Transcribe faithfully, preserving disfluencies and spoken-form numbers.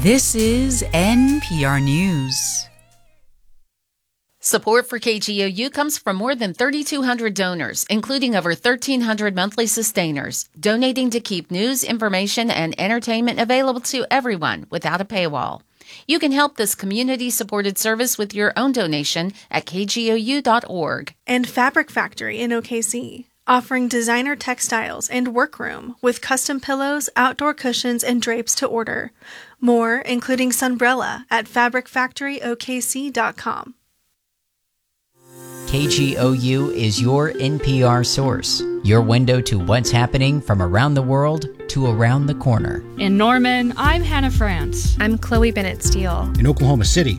This is N P R News. Support for K G O U comes from more than three thousand two hundred donors, including over thirteen hundred monthly sustainers, donating to keep news, information, and entertainment available to everyone without a paywall. You can help this community-supported service with your own donation at k g o u dot org. And Fabric Factory in O K C, offering designer textiles and workroom with custom pillows, outdoor cushions, and drapes to order. More, including Sunbrella, at fabric factory o k c dot com. K G O U is your N P R source, your window to what's happening from around the world to around the corner. In Norman, I'm Hannah France. I'm Chloe Bennett Steele. In Oklahoma City,